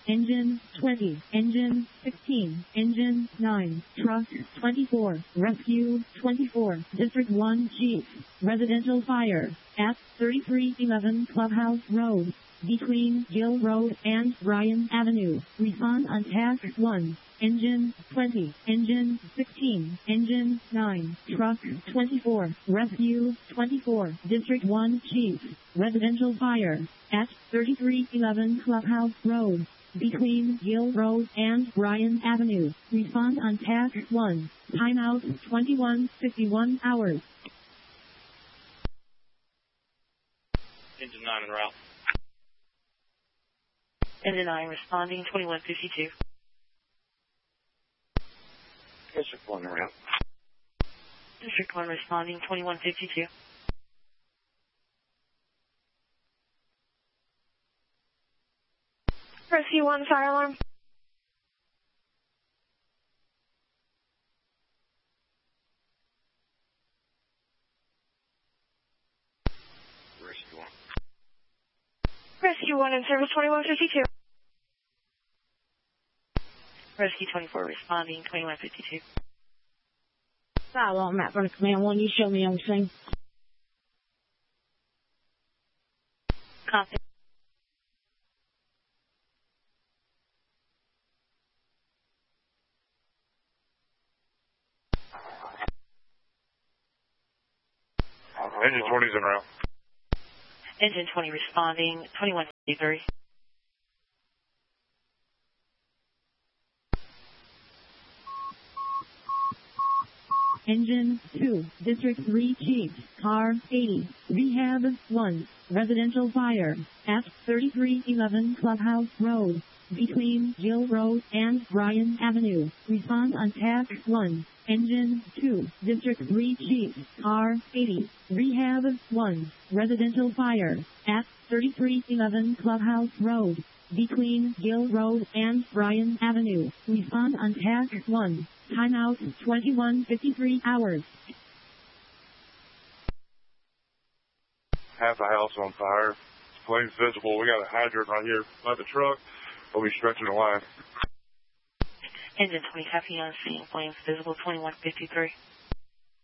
Engine 20. Engine 16. Engine 9. Truck 24. Rescue 24. District 1 Chief. Residential fire at 3311 Clubhouse Road, between Gill Road and Bryan Avenue. Respond on task 1. Engine 20. Engine 16. Engine 9. Truck 24. Rescue 24. District 1 Chief. Residential fire at 3311 Clubhouse Road, between Gill Road and Bryan Avenue. Respond on task 1. Timeout 21:51 hours. Engine 9 en route. Engine 9 responding 21:52. District 1 en route. District 1 responding 21:52. Rescue 1 fire alarm. Rescue 1. Rescue 1 in service 21:52. Rescue 24 responding 21:52. Fire alarm map from Command 1. You show me on the scene. Copy. Engine 20 is en route. Engine 20 responding 21:53. Engine 2, District 3 Chief, Car 80, Rehab 1, Residential Fire, at 3311 Clubhouse Road, between Gill Road and Bryan Avenue. Respond on task 1. Engine 2, District 3 Chief, Car 80, Rehab 1, Residential Fire, at 3311 Clubhouse Road, between Gill Road and Bryan Avenue. Respond on task 1. Timeout 21:53 hours. Half the house on fire. Flames visible. We got a hydrant right here by the truck. We'll be stretching the line. Engine 20 happy on scene. Flames visible 21:53.